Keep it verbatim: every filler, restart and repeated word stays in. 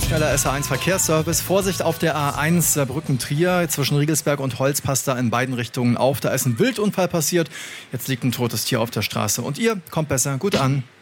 Schneller S A eins Verkehrsservice. Vorsicht auf der A eins Saarbrücken-Trier. Zwischen Riegelsberg und Holz passt da in beiden Richtungen auf. Da ist ein Wildunfall passiert. Jetzt liegt ein totes Tier auf der Straße. Und ihr kommt besser gut an.